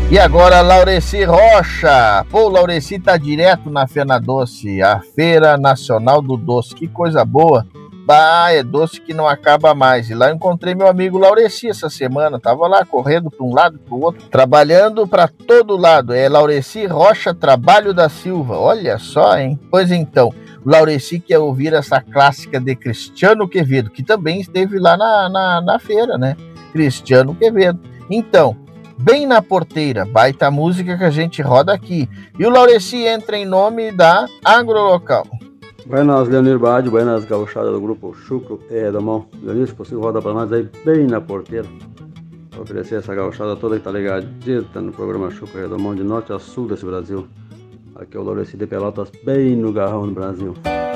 E agora, Laureci Rocha. Pô, o Laureci tá direto na Fena Doce, a Feira Nacional do Doce. Que coisa boa. Bah, é doce que não acaba mais. E lá eu encontrei meu amigo Laureci essa semana. Tava lá correndo para um lado para o outro, trabalhando para todo lado. É Laureci Rocha Trabalho da Silva. Olha só, hein? Pois então, o Laureci quer ouvir essa clássica de Cristiano Quevedo, que também esteve lá na feira, né? Cristiano Quevedo. Então, Bem na Porteira, baita música que a gente roda aqui. E o Laureci entra em nome da Agrolocal. Buenas, Leonir Bade, buenas gauchadas do grupo Chucro e Redomão. Leonir, se possível, roda pra nós aí, Bem na Porteira. Pra oferecer essa gauchada toda que tá ligadita no programa Chucro e Redomão, de norte a sul desse Brasil. Aqui é o Laureci de Pelotas, bem no garrão do Brasil.